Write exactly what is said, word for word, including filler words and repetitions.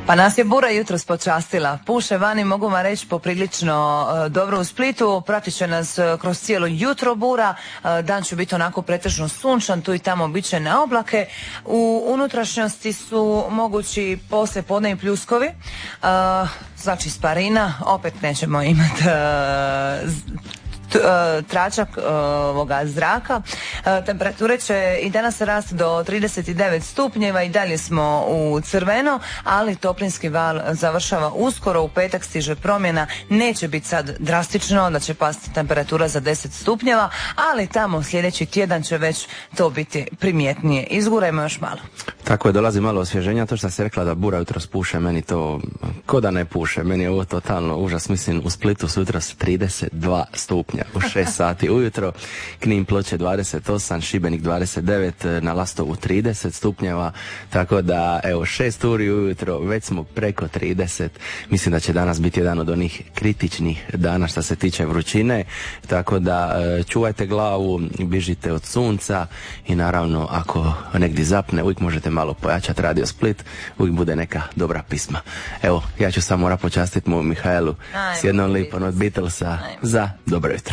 Pa nas je bura jutros počastila. Puše vani, mogu vam reći, poprilično uh, dobro u Splitu. Pratit će nas uh, kroz cijelo jutro bura. Uh, dan će biti onako pretežno sunčan, tu i tamo običajne oblake. U unutrašnjosti su mogući poslije podne i pljuskovi. Uh, znači sparina, opet nećemo imati uh, tračak ovoga zraka. Temperature će i danas rasti do trideset devet stupnjeva, i dalje smo u crveno, ali toplinski val završava uskoro. U petak stiže promjena, neće biti sad drastično da će pasti temperatura za deset stupnjeva, ali tamo sljedeći tjedan će već to biti primjetnije. Izgurajmo još malo. Tako je, dolazi malo osvježenja. To što se rekla da bura jutros puše, meni to ko da ne puše, meni je ovo totalno užas. Mislim, u Splitu su jutros trideset dva stupnja u šest sati ujutro, Knin Ploče dvadeset osam, Šibenik dvadeset devet, na Lastovu trideset stupnjeva, tako da evo šest uri ujutro već smo preko trideset. Mislim da će danas biti jedan od onih kritičnih dana što se tiče vrućine, tako da čuvajte glavu, bižite od sunca i naravno ako negdje zapne uvijek možete malo pojačati Radio Split, uvijek bude neka dobra pisma. Evo, ja ću samo morat počastiti mu Mihaelu s jednom lipom od Beatlesa za dobro jutro.